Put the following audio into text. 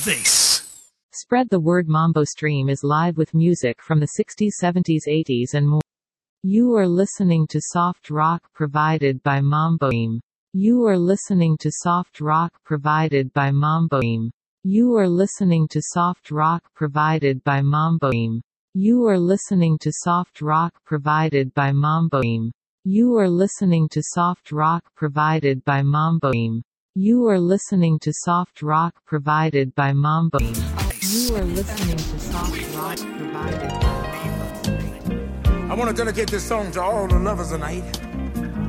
This. Spread the word. Mambo Stream is live with music from the 60s, 70s, 80s and more. You are listening to soft rock provided by Mambo Stream. You are listening to soft rock provided by Mambo Stream. You are listening to soft rock provided by Mambo Stream. You are listening to soft rock provided by Mambo Stream. You are listening to soft rock provided by Mambo Stream. You are listening to soft rock provided by Mambo Stream. You are listening to soft rock provided by Mambo Stream. I want to dedicate this song to all the lovers tonight.